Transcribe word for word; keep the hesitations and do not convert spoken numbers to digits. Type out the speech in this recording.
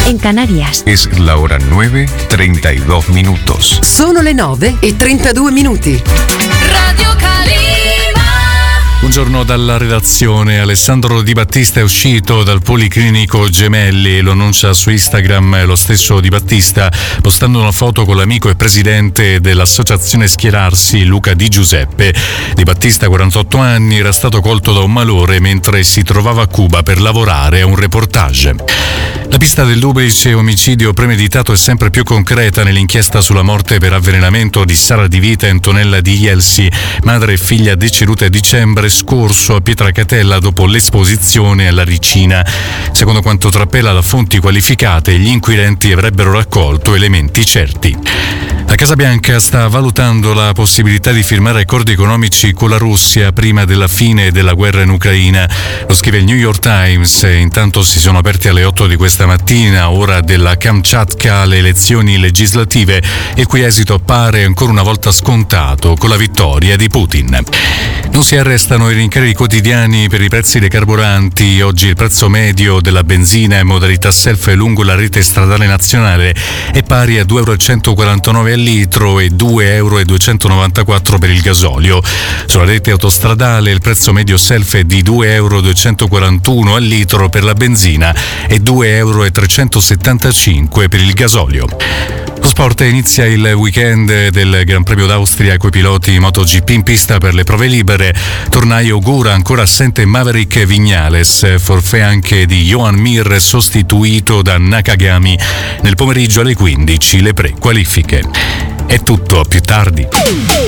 en Canarias. Es la hora nueve, treinta y dos minutos. Sono le nove e trentadue minuti. Radio Calima. Buongiorno dalla redazione. Alessandro Di Battista è uscito dal Policlinico Gemelli, lo annuncia su Instagram lo stesso Di Battista, postando una foto con l'amico e presidente dell'associazione Schierarsi, Luca Di Giuseppe. Di Battista, quarantotto anni, era stato colto da un malore mentre si trovava a Cuba per lavorare a un reportage. La pista del duplice omicidio premeditato è sempre più concreta nell'inchiesta sulla morte per avvelenamento di Sara Di Vita e Antonella Di Ielsi, madre e figlia decedute a dicembre scorso a Pietracatella dopo l'esposizione alla ricina. Secondo quanto trappela da fonti qualificate, gli inquirenti avrebbero raccolto elementi certi. La Casa Bianca sta valutando la possibilità di firmare accordi economici con la Russia prima della fine della guerra in Ucraina. Lo scrive il New York Times. Intanto si sono aperti alle otto di questa mattina, ora della Kamchatka, le elezioni legislative, il cui esito appare ancora una volta scontato con la vittoria di Putin. Non si arrestano i rincari quotidiani per i prezzi dei carburanti. Oggi il prezzo medio della benzina in modalità self lungo la rete stradale nazionale è pari a due euro e centoquarantanove al litro e due euro e duecentonovantaquattro per il gasolio. Sulla rete autostradale il prezzo medio self è di due euro e duecentoquarantuno al litro per la benzina e due euro e trecentosettantacinque per il gasolio. Lo sport: inizia il weekend del Gran Premio d'Austria coi piloti MotoGP in pista per le prove libere. Tornai augura ancora assente Maverick Viñales, forfait anche di Joan Mir sostituito da Nakagami. Nel pomeriggio alle quindici le pre-qualifiche. È tutto, a più tardi.